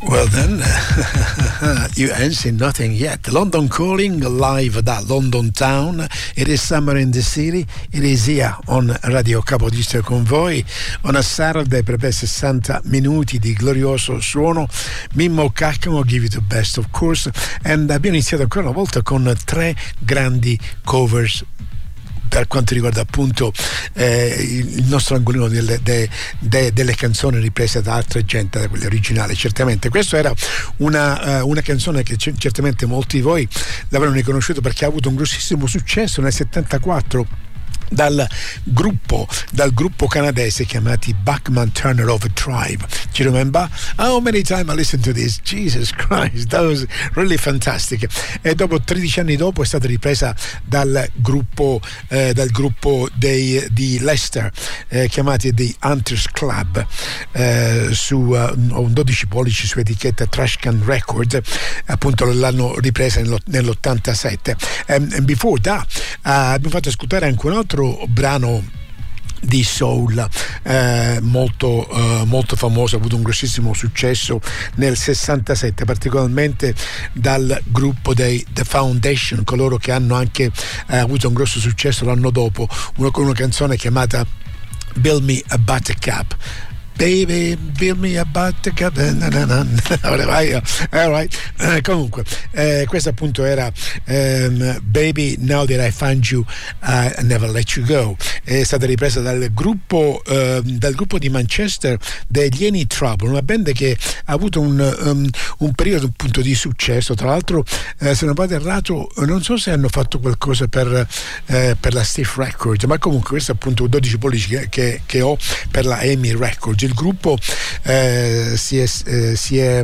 Well then, you ain't seen nothing yet. London Calling, live da London Town. It is summer in the city. It is here on Radio Capodistria con voi. On a Saturday per 60 minuti di glorioso suono. Mimmo Caccamo, give you the best of course. And abbiamo iniziato ancora una volta con 3 grandi covers per quanto riguarda appunto il nostro angolino delle canzoni riprese da altra gente, da quelle originali. Certamente questa era una canzone che certamente molti di voi l'avranno riconosciuto perché ha avuto un grossissimo successo nel 74 dal gruppo canadese chiamati Bachman Turner Overdrive. Do you remember? How many times I listened to this? Jesus Christ, that was really fantastic. E dopo 13 anni dopo è stata ripresa dal gruppo di Leicester chiamati The Hunters Club su un 12 pollici su etichetta Trashcan Records. Appunto l'hanno ripresa nell'87. And before that abbiamo fatto ascoltare anche un altro brano di soul molto famoso, ha avuto un grossissimo successo nel 67, particolarmente dal gruppo dei The Foundation, coloro che hanno anche avuto un grosso successo l'anno dopo con una canzone chiamata Build Me a Buttercup. Baby, build me a buttercup. All right. Comunque, questo appunto era Baby, Now That I Found You, I Never Let You Go. È stata ripresa dal gruppo di Manchester degli Any Trouble, una band che ha avuto un periodo appunto di successo. Tra l'altro, se non vado errato, non so se hanno fatto qualcosa per la Stiff Records, ma comunque questo è appunto 12 pollici che ho per la EMI Records. Il gruppo si è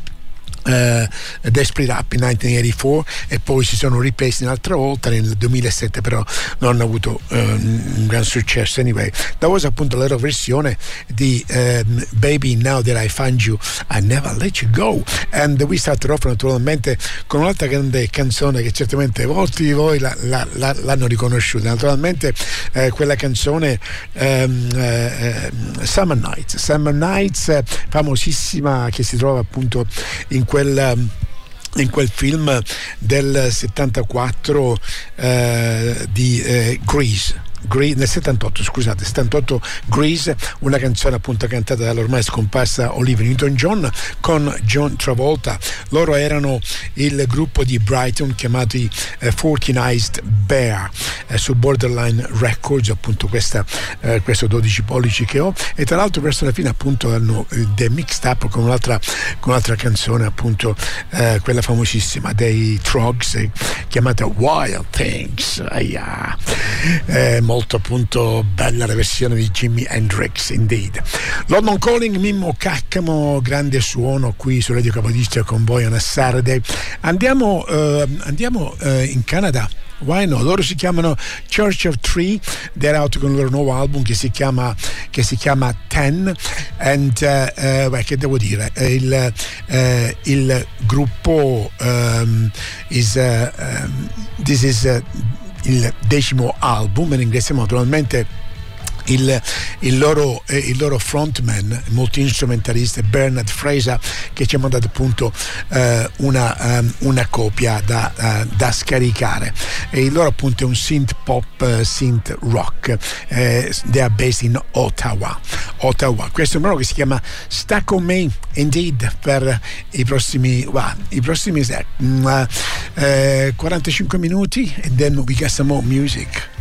split up in 1984 e poi si sono ripresi un'altra volta nel 2007, però non hanno avuto un gran successo. Anyway, that was appunto la loro versione di Baby, Now That I Found You, I Never Let You Go. And we started off naturalmente con un'altra grande canzone che certamente molti di voi l'hanno riconosciuta, naturalmente quella canzone Summer Nights, famosissima, che si trova appunto in quel film del 74 di Grease. Nel 78 Grease, una canzone appunto cantata dall'ormai scomparsa Olivia Newton-John con John Travolta. Loro erano il gruppo di Brighton chiamati 14 Bear su Borderline Records, appunto questo 12 pollici che ho, e tra l'altro verso la fine appunto hanno The Mixed Up con un'altra canzone appunto quella famosissima dei Trogs chiamata Wild Things. Molto appunto bella la versione di Jimi Hendrix, indeed. London Calling, Mimmo Caccamo, grande suono qui su Radio Capodistria con voi on a Saturday. Andiamo in Canada. Why no? Loro si chiamano Church of Tree, they're out con il loro nuovo album che si chiama Ten, and che devo dire, il gruppo this is il 10° album, e ringraziamo naturalmente il loro frontman, multi-instrumentalista Bernard Fraser, che ci ha mandato appunto una copia da scaricare. E il loro appunto è un synth pop, synth rock. They are based in Ottawa. Questo è un brano che si chiama Stuck on Me, indeed, per i prossimi 45 minuti, and then we get some more music.